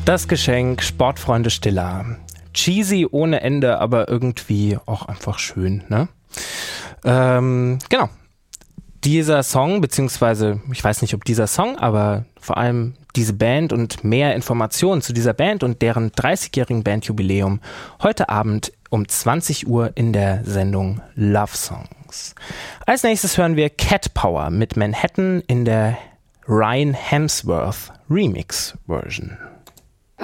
Das Geschenk, Sportfreunde Stiller. Cheesy ohne Ende, aber irgendwie auch einfach schön, ne? Genau. Dieser Song, beziehungsweise, ich weiß nicht, ob dieser Song, aber vor allem diese Band und mehr Informationen zu dieser Band und deren 30-jährigen Bandjubiläum heute Abend um 20 Uhr in der Sendung Love Songs. Als nächstes hören wir Cat Power mit Manhattan in der Ryan Hemsworth Remix Version.